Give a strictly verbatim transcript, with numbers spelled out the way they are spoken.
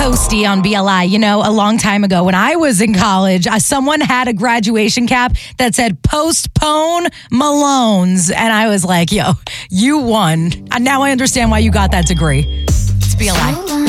Posty on B L I. You know, a long time ago when I was in college, uh, someone had a graduation cap that said postpone Malone's. And I was like, yo, you won. And now I understand why you got that degree. It's B L I.